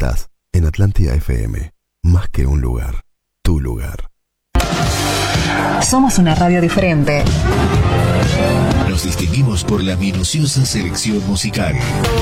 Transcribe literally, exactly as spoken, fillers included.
Estás en Atlántida F M. Más que un lugar, tu lugar. Somos una radio diferente. Nos distinguimos por la minuciosa selección musical.